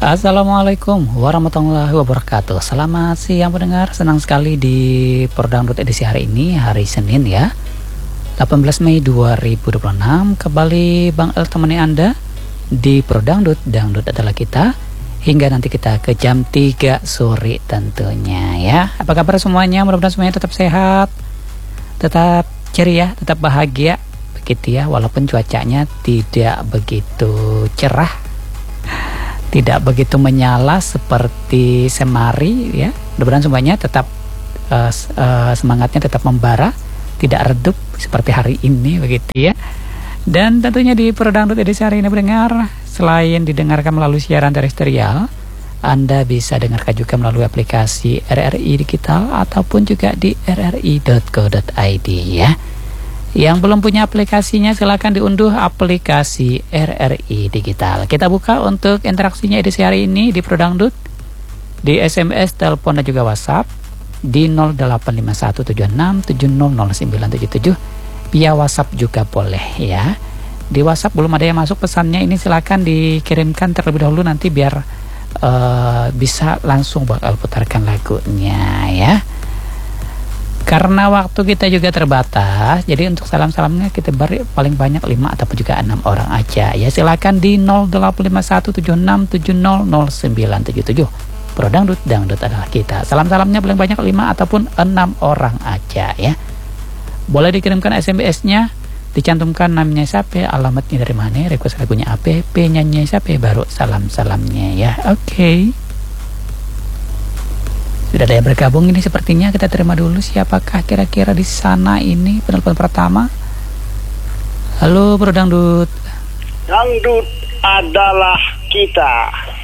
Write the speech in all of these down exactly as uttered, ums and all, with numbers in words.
Assalamualaikum warahmatullahi wabarakatuh. Selamat siang pendengar, senang sekali di Perdangdut edisi hari ini, hari Senin ya, delapan belas Mei dua ribu dua puluh enam. Kembali Bang El temani Anda di Perdangdut, Dangdut adalah kita, hingga nanti kita ke jam tiga sore tentunya ya. Apa kabar semuanya? Mudah-mudahan semuanya tetap sehat, tetap ceria, tetap bahagia begitu ya, walaupun cuacanya tidak begitu cerah, tidak begitu menyala seperti semari ya. Mudah-mudahan semuanya tetap uh, uh, semangatnya tetap membara, tidak redup seperti hari ini begitu ya. Dan tentunya di Perdangdut edisi hari ini pendengar, selain didengarkan melalui siaran terestrial, Anda bisa dengarkan juga melalui aplikasi R R I Digital ataupun juga di r r i dot co dot i d ya. Yang belum punya aplikasinya silahkan diunduh aplikasi R R I Digital. Kita buka untuk interaksinya edisi hari ini di Perdangdut, di S M S, telepon dan juga WhatsApp di nol delapan lima satu tujuh enam tujuh nol nol sembilan tujuh tujuh. Via WhatsApp juga boleh ya. Di WhatsApp belum ada yang masuk pesannya, ini silahkan dikirimkan terlebih dahulu, nanti biar uh, bisa langsung bakal putarkan lagunya ya. Karena waktu kita juga terbatas, jadi untuk salam-salamnya kita beri paling banyak lima ataupun juga enam orang aja ya. Silakan di nol delapan lima satu tujuh enam tujuh nol nol sembilan tujuh tujuh. Perdangdut, Dangdut adalah kita. Salam-salamnya paling banyak lima ataupun enam orang aja ya. Boleh dikirimkan S M S-nya, dicantumkan namanya siapa, alamatnya dari mana, request lagunya apa, penyanyi siapa, baru salam-salamnya ya. Oke. Okay. Sudah ada yang bergabung ini sepertinya, kita terima dulu siapakah kira-kira di sana ini penelpon pertama. Halo Perdangdut. Dangdut adalah kita.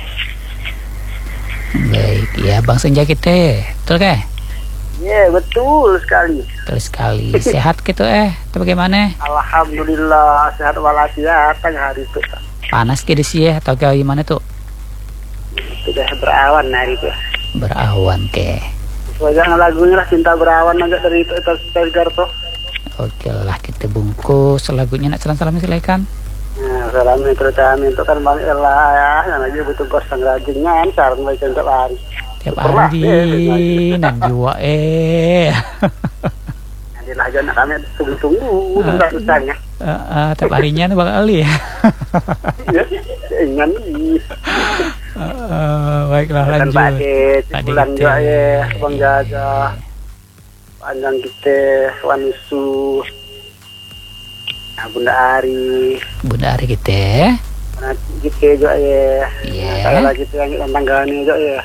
Baik ya Bang Senja kita, betul kah? Ya yeah, betul sekali. Betul sekali. Sehat gitu eh, itu bagaimana? Alhamdulillah sehat walafiat hari itu. Panas ke di sini atau gimana tuh? Sudah berawan hari itu. Berawan ke. Wajah lagunya lah Cinta Berawan agak dari itu itu Garto. Oke lah, kita bungkus lagunya. Nak salam-salam silakan. Nah, salamnya terutama itu kan Bang Ella ya, yang lagi butuh gosong rajinnya, saran baik untuk hari. Tiap hari nan jua eh. Nanti lah jangan kami tunggu-tunggu enggak susahnya. Heeh, tiap harinya nih Bang Ali. Iya, ingin nih. Uh, baiklah dan lanjut. Pak bulan juga ya Bang Jaga panjang kita Wanusu, nah Bunda Ari Bunda Ari kita nah kita juga ya yeah. Kalau lagi kita yang tanggane juga ya.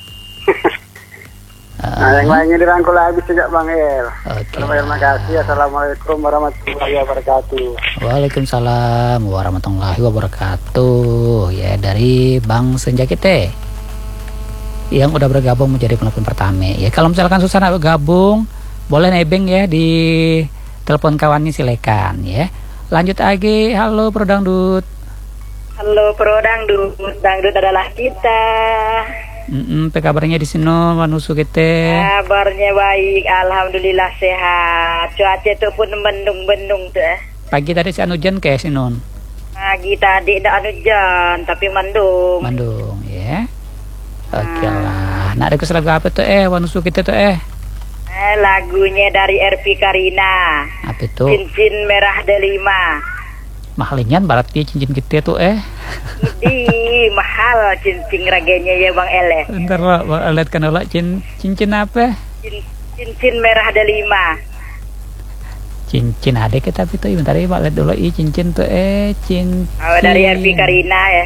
uh, Nah yang lainnya dirangkul habis juga Bang El. Okay. Terima kasih. Assalamualaikum warahmatullahi wabarakatuh. Waalaikumsalam warahmatullahi wabarakatuh ya, dari Bang Senja kita yang udah bergabung menjadi penelpon pertama ya. Kalau misalkan susah nak bergabung, boleh nebeng ya di telepon kawannya silakan ya. Lanjut lagi. Halo Perdangdut. Halo Perdangdut, Dangdut adalah kita. Mm-mm, apa kabarnya di sini manusia kita? Kabarnya baik, alhamdulillah sehat. Cuaca tu pun mendung-mendung tu. Pagi tadi si hujan kayak si non. Pagi tadi tak hujan, tapi mendung. Mendung, ya. Oke lah. Nak request lagu apa tuh eh, manusia kita tuh eh? Eh, lagunya dari R P Karina. Apa itu? Cincin Merah Delima. Mahalnya berarti cincin kita tuh eh. Di mahal cincin raganya ya Bang Ele. Bentar lah, lihat kan lah cin, cincin apa? Cin, cincin merah delima. Cincin ada kita tapi tuh bentar ya Pak, lihat dulu i cincin tuh eh cincin. Oh, dari R P Karina ya.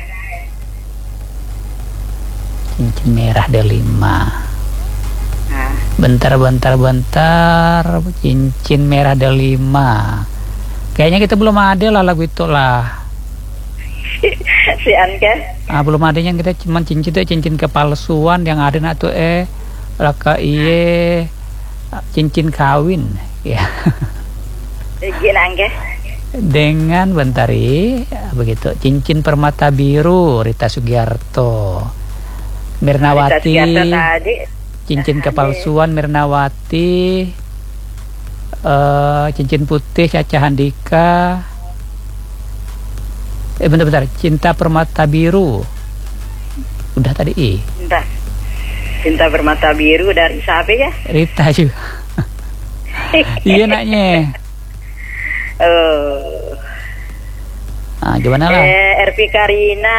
Cincin merah delima. Nah. Bentar bentar bentar, cincin merah delima. Kayaknya kita belum ada lah lagu itu lah. Si Anke? Ah belum adanya, kita cuma cincin tuh cincin kepalsuan yang ada nak tuh eh laka iye cincin kawin ya. Izin Anke? Dengan bentari begitu cincin permata biru Rita Sugiarto, Mirnawati. Rita Sugiarto tadi. Cincin kepalsuan Mirnawati. Uh, cincin putih Caca Handika. Eh bentar-bentar, Cinta Permata Biru Udah tadi I. Cinta. Cinta bermata biru dari siapa ya? Rita juga. Iya naknya. Oh. Nah, gimana lah? Eh, R P Karina.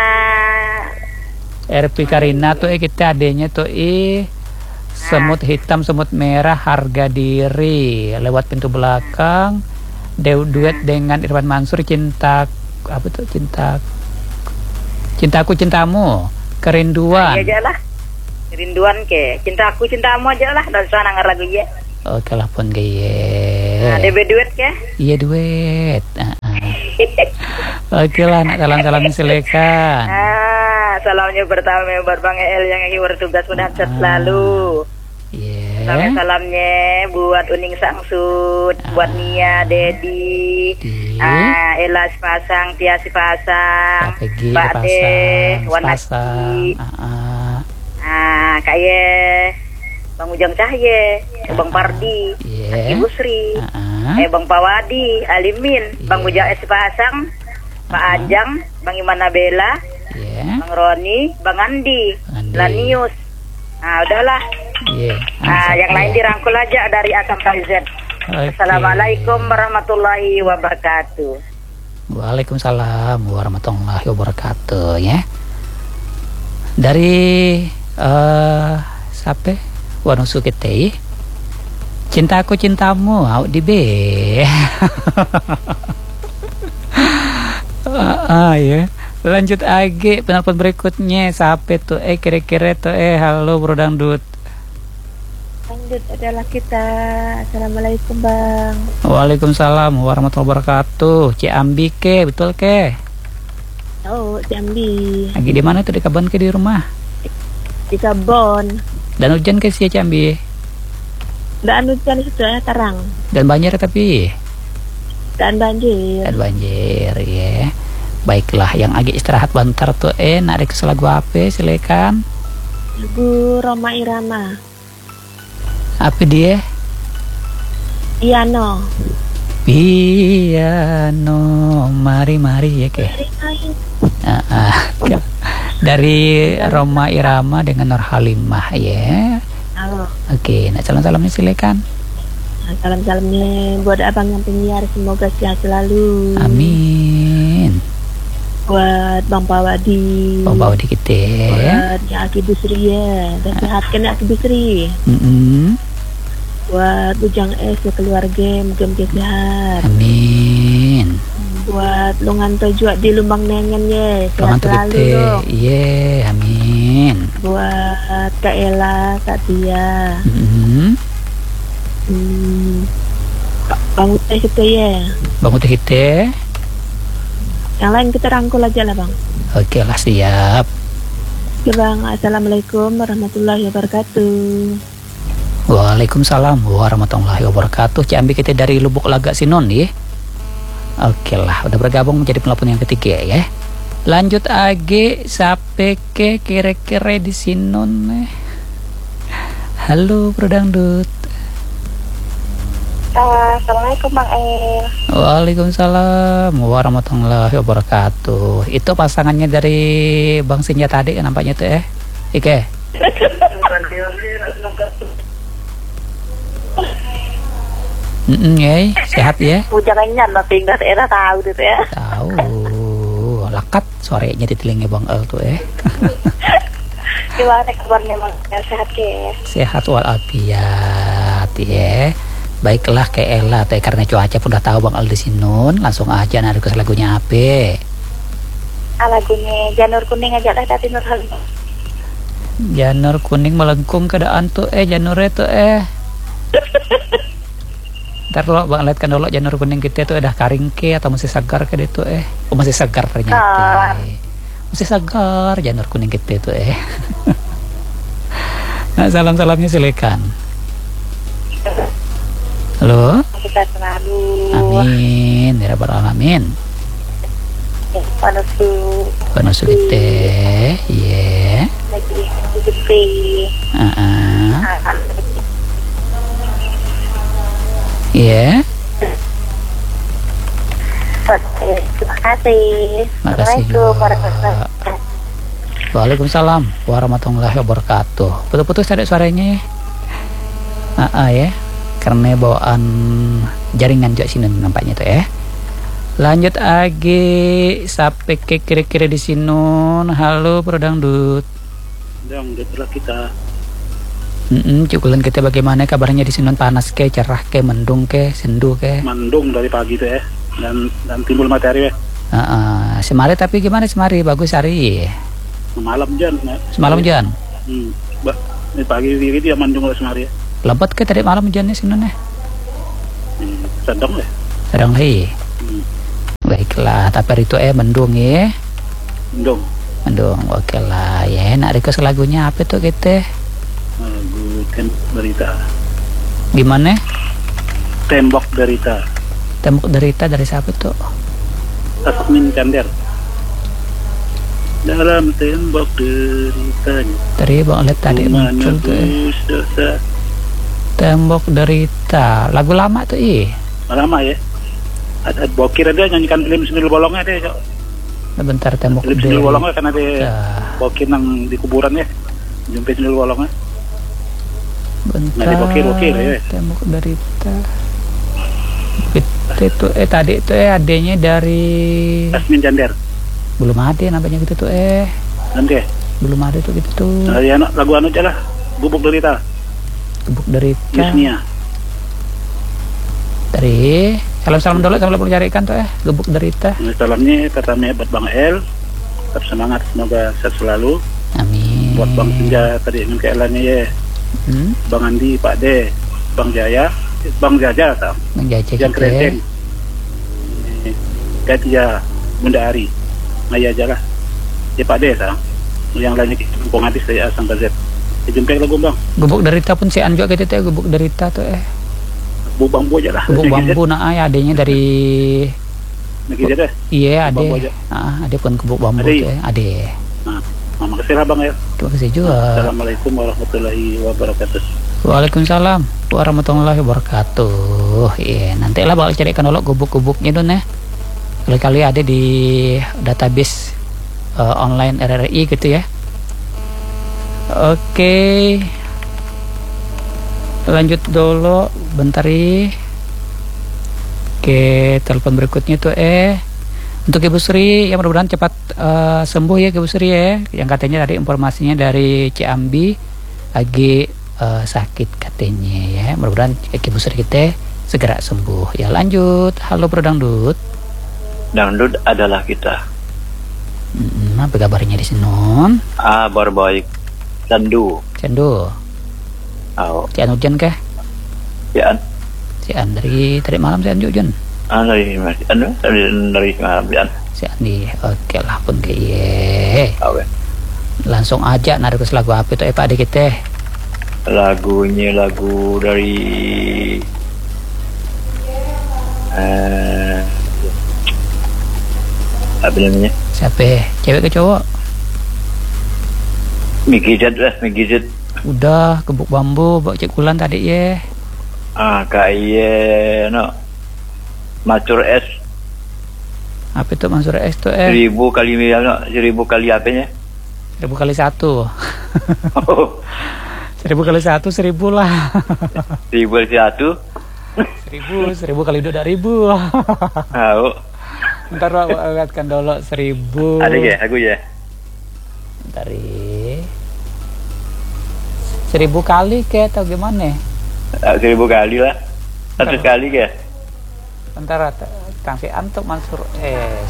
R P Karina tuh eh kita adanya tuh eh semut hitam semut merah harga diri lewat pintu belakang. Dew duet dengan Irfan Mansur cinta apa tuh cinta cintaku cintamu kerinduan. Iya aja lah. Kerinduan ke cintaku cintamu aja lah dari sana ngar lagu ya. Oke lah pun gaya. Nah, D B duet ke? Iya duet. Uh-uh. Oke lah nak salam-salamnya silakan. Ah, salamnya pertama buat Bang El yang lagi bertugas mudah sehat selalu. Iya. Salam-salamnya buat Uning Sangsut, Ah. buat Nia, Dedi, Di. ah, Ella Sepasang, Tia Sepasang, Pak Pegi Mbak Deh, pasang, Wanaki, pasang. Uh-uh. ah, Kaye, Bang Ujang Cahye, Bang Pardi, Iya. Ibu Sri, Uh-uh. eh Bang Pawadi, Alimin, Bang Ujang Sepasang, Pak Ah. Anjang, Bang Imana Bella, Iya. Bang Roni, Bang Andi, Andi. Lanius. Nah, udahlah. Iya. Nah, yang lain dirangkul aja dari A sampai Z. Oke. Assalamualaikum warahmatullahi wabarakatuh. Waalaikumsalam warahmatullahi wabarakatuh ya. Dari eh siapa? Wanusu kita. Cintaku cintamu, au di B. Ah, ah, ya. Lanjut lagi penelpon berikutnya siapa tuh eh kira-kira tuh eh halo Bro Dangdut. Lanjut adalah kita. Assalamualaikum Bang. Waalaikumsalam warahmatullahi wabarakatuh. Ciambi ke betul ke? Oh, Jambi. Lagi di mana tuh di Kabon ke di rumah? Di Kabon. Dan hujan ke sih Ciambi? Dan hujan sudah terang. Dan banjir tapi Dan banjir. dan banjir ya. Baiklah yang agak istirahat bentar tuh eh nak request lagu apa silakan. Lagu Roma Irama. Apa dia? Piano. Piano mari mari ya ke. Ah, ah. Dari Roma Irama dengan Nur Halimah ya. Halo. Oke, nak salam-salamnya silakan. Salam-salamnya buat abang yang penyiar, semoga sehat selalu. Amin. Buat Bang Pawadi. Bang Pawadi kita. Buat yang Aki Busri ya. Dan sehatkan Aki Busri. Mm-mm. Buat Bujang Es ya keluarga, mungkin sehat. Amin. Buat Lunganto juga di Lumbang Nengen ya, Tangan sehat tuh selalu kita. dong. Iya, amin. Buat Kak Ella, Kak Tia, Mm-mm. hmm, Bang Uteh kita ya. Bang Uteh kita. Yang lain kita rangkul aja lah Bang. Oke lah siap. Oke Bang, Assalamualaikum warahmatullahi wabarakatuh. Waalaikumsalam warahmatullahi wabarakatuh. Ciambi kita dari Lubuk Lagak Sinon ya. Oke lah, udah bergabung menjadi pelapon yang ketiga ya. Lanjut age sampai ke kira-kira di Sinon. Halo Bro Dangdut. Assalamualaikum Bang El. Waalaikumsalam warahmatullahi wabarakatuh. Itu pasangannya dari Bang Senja tadi nampaknya tuh eh. Ike. Mm ya, sehat ya. Jangan tapi nggak era tahu tuh ya. Tahu. Lakat suaranya di telinga Bang El tuh eh. Gimana kabarnya Bang? Sehat ke? Sehat walafiat ya. Baiklah ke Ella teh karena cuaca pun udah tahu Bang El di Sinun, langsung aja nah request lagunya apa? Ah, lagunya Janur Kuning aja lah dari Nur Halimah. Janur kuning melengkung keadaan tuh eh janurnya tuh eh. Ntar lo Bang lihat kan dulu janur kuning kita tuh udah karing ke atau masih segar ke itu eh. Oh masih segar ternyata. Masih segar janur kuning kita tuh eh. Nah salam-salamnya silakan. Halo. Kita selalu. Amin. Ya Rabbal Alamin. Panusu. Panusu kita. Iya. Lagi gede. Heeh. Iya. Terima kasih. Makasih. Assalamualaikum warahmatullahi wabarakatuh. Waalaikumsalam warahmatullahi wabarakatuh. Putus-putus tadi suaranya ya. Ah, ah, ya. Karena bawaan jaringan juga sini nampaknya tuh ya. Lanjut lagi sampai ke kira-kira di sini. Halo Bro Dangdut. Dangdut lah kita. Mm cukulan kita bagaimana kabarnya di sini? Panas ke, cerah ke, mendung ke, sendu ke? Mendung dari pagi tuh ya. Dan dan timbul matahari ya. Uh, uh, semari tapi gimana semari? Bagus hari. Malam jan. Semalam jan. Hmm. Ba, ini pagi ini dia mendung lah semari ya. Lebat ke tadi malam jannya sini nih. Hmm. Sedang ya. Sedang lagi. Hmm. Baiklah, tapi itu eh mendung ya. Mendung. Mendung, oke lah ya. Nak request lagunya apa tuh kita? Lagu Tembok Derita. Gimana? Tembok Derita. Tembok Derita dari siapa tuh? Asmin Candar. Dalam tembok deritanya. Dari Bang Let tadi muncul tuh. Eh. Dosa. Tembok Derita, lagu lama tuh ih. Lama ya. Ada Bokir ada nyanyikan film Sendil Bolongnya deh. Bentar, Tembok Film Sendil Bolongnya kan ada Derita. Bokir nang di kuburan ya. Jumpa Sendil Bolongnya. Bentar. Nah, di Bokir-Bokir ya. Tembok Derita. Itu eh tadi itu eh adanya dari Asmin Candar. belum ada namanya gitu tuh eh. Nanti ya. Belum ada tuh gitu tuh. Nah, ya, lagu anu aja lah. Gubuk Derita. Gubuk Derita. Yusnia. Dari salam-salam dulu kalau perlu carikan tuh eh Gubuk Derita. Nah, salamnya pertama buat Bang El. Tetap semangat, semoga sehat selalu. Amin. Buat Bang Senja tadi ingin keelannya ya. Hmm? Bang Andi, Pak D, Bang Jaya, Bang Jaja tau. Menjajah Yang kita. keren. Katia, Bunda Ari. Maya aja lah. Ya Pak D tau. Yang lainnya Kampung Hadis dari A sampai Z. Dijempek lagu Bang. Gubuk Derita pun si Anjo gitu tuh Gubuk Derita tuh eh. Bu bambu aja lah. Gubuk bambu nah ya adanya dari Nagi aja deh. iya ade. Bambu aja. Ah, ade pun gubuk bambu Ade. tuh eh. Ade. Nah, nah, makasih lah Bang ya. Terima kasih juga. Assalamualaikum warahmatullahi wabarakatuh. Waalaikumsalam warahmatullahi wabarakatuh. Iya, nanti lah bakal carikan dulu gubuk-gubuknya tuh nih. Kali-kali ada di database uh, online R R I gitu ya. Oke. Lanjut dulu bentar ya. Oke, telepon berikutnya tuh eh untuk Ibu Sri yang mudah-mudahan cepat uh, sembuh ya Ibu Sri ya. Yang katanya tadi informasinya dari Ciambi lagi uh, sakit katanya ya. Mudah-mudahan Ibu Sri kita segera sembuh. Ya lanjut. Halo Bro Dangdut. Dangdut adalah kita. Hmm, apa kabarnya di sini? Ah, baik. Candu. Candu. Oh. Cian hujan kah? Ya. Cian dari tadi malam Cian hujan. Ah, dari mas. Anu dari dari malam ya. Cian di. Oke lah pun ke ye. Oke. Langsung aja narik lagu apa itu eh Pak Ade kita. Lagunya lagu dari eh apa namanya? Siapa? Cewek ke cowok? Migizat lah, Migizat. Udah Gebuk Bambu bawa Cik Kulan tadi ya. Ah, kayak no. Macur es Apa itu Mansur S tuh eh? seribu kali no, seribu kali apanya? Seribu kali satu. Oh, Seribu kali satu seribu lah. seribu kali satu. Seribu seribu kali dua ribu. Tahu. Ntar aku angkatkan dulu seribu. Ada ya, aku ya. Ntar ya. Seribu kali ke atau gimana? Ah, seribu kali lah. Satu kali ke. Bentar Kang si Antuk Mansur S.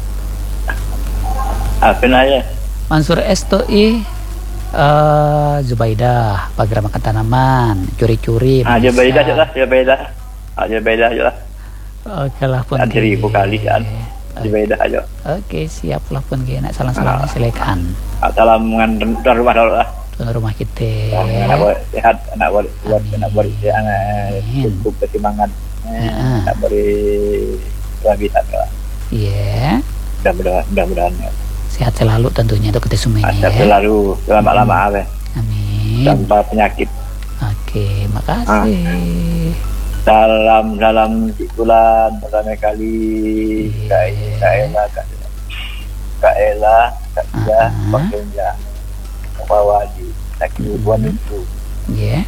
Apa nanya? Mansur S tuh i uh, Zubaidah pagar makan tanaman curi-curi. Ah, Zubaidah aja lah, Zubaidah. Ah, Zubaidah aja lah. Oke lah pun. Ada ribu kali kan. Zubaidah aja. Oke siap lah pun nak salam-salamnya silakan. Salam ngan rumah dulu lah. Tuan rumah kita. Anak boleh sehat, anak boleh kuat, anak boleh anak cukup kesemangat, anak boleh kelabisan lah. Iya. Mudah-mudahan, mudah-mudahan. Sehat selalu tentunya untuk kita semuanya. Sehat selalu, lama-lama apa? Amin. Tanpa penyakit. Oke, makasih. Salam, salam Cik Kulan pertama kali. Kayak saya lah. Kak Ella, Kak Tia, Ah. Pak Kenja, Pak Wadi, Kak Iwan itu, Ya,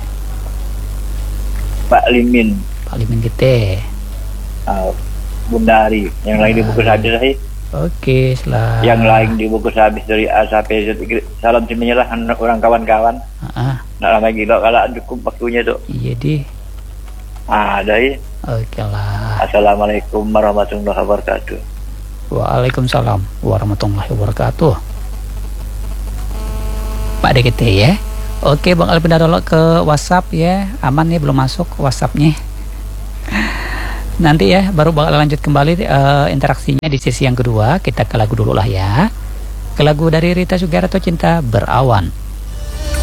Pak Limin, Pak Limin kita. uh, Bunda Ari, yang lain dibungkus habis lagi, Oke, setelah yang lain dibungkus habis dari A sampai Z. Salam semuanya lah orang kawan-kawan. Ah, Nak lama gila kalau cukup waktunya tuh. iya di. Ada ya. Oke lah. Assalamualaikum warahmatullahi wabarakatuh. Waalaikumsalam warahmatullahi wabarakatuh. Pak D K T ya. Oke, Bang Alvin dulu ke WhatsApp ya. Aman nih, belum masuk WhatsAppnya. Nanti ya baru bakal lanjut kembali uh, interaksinya di sesi yang kedua. Kita ke lagu dulu lah ya. Ke lagu dari Rita Sugiarto, Cinta Berawan.